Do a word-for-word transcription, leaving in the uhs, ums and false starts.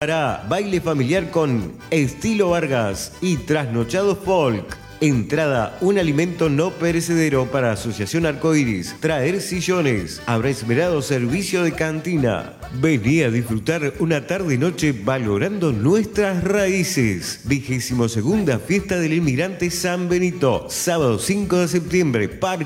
Hará baile familiar con Estilo Vargas y Trasnochado Folk. Entrada, un alimento no perecedero para Asociación Arcoiris. Traer sillones. Habrá esmerado servicio de cantina. Vení a disfrutar una tarde-noche valorando nuestras raíces. Vigésimo segunda Fiesta del Inmigrante San Benito. Sábado cinco de septiembre. Parque